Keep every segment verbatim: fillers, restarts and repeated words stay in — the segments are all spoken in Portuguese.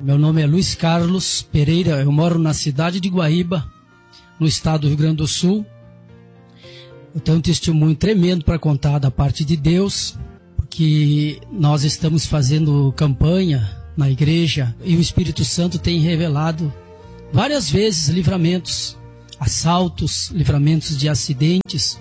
Meu nome é Luiz Carlos Pereira, eu moro na cidade de Guaíba, no estado do Rio Grande do Sul. Eu tenho um testemunho tremendo para contar da parte de Deus, porque nós estamos fazendo campanha na igreja e o Espírito Santo tem revelado várias vezes livramentos, assaltos, livramentos de acidentes.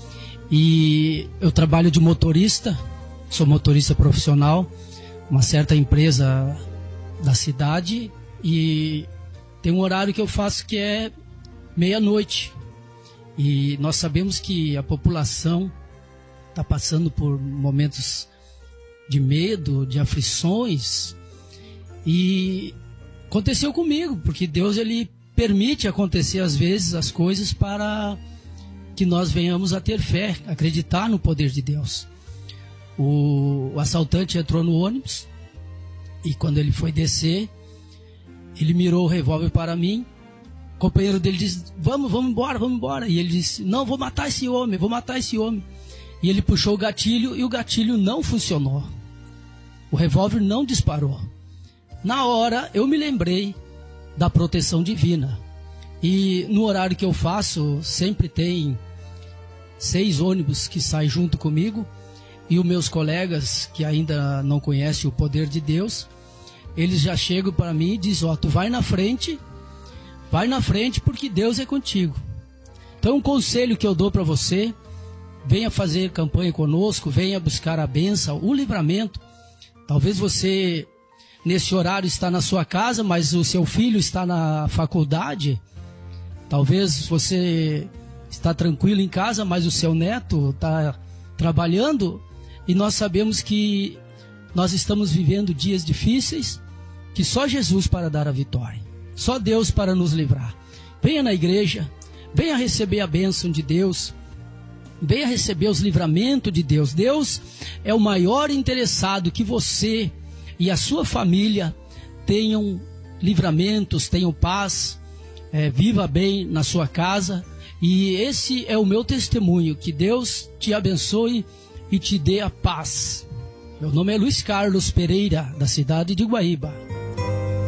E eu trabalho de motorista, sou motorista profissional, uma certa empresa da cidade, e tem um horário que eu faço que é meia-noite. E nós sabemos que a população está passando por momentos de medo, de aflições, e aconteceu comigo, porque Deus ele permite acontecer às vezes as coisas para que nós venhamos a ter fé, acreditar no poder de Deus. O, o assaltante entrou no ônibus e quando ele foi descer, ele mirou o revólver para mim. O companheiro dele disse: vamos, vamos embora, vamos embora. E ele disse: não, vou matar esse homem, vou matar esse homem. E ele puxou o gatilho e o gatilho não funcionou. O revólver não disparou. Na hora eu me lembrei da proteção divina. E no horário que eu faço, sempre tem seis ônibus que saem junto comigo. E os meus colegas que ainda não conhecem o poder de Deus, eles já chegam para mim e dizem: ó, tu vai na frente, vai na frente porque Deus é contigo. Então um conselho que eu dou para você: venha fazer campanha conosco, venha buscar a bênção, o livramento. Talvez você nesse horário está na sua casa, mas o seu filho está na faculdade. Talvez você está tranquilo em casa, mas o seu neto está trabalhando. E nós sabemos que nós estamos vivendo dias difíceis, que só Jesus para dar a vitória, só Deus para nos livrar. Venha na igreja, venha receber a bênção de Deus, venha receber os livramentos de Deus. Deus é o maior interessado que você e a sua família tenham livramentos, tenham paz, é, viva bem na sua casa. E esse é o meu testemunho. Que Deus te abençoe e te dê a paz. Meu nome é Luiz Carlos Pereira, da cidade de Guaíba.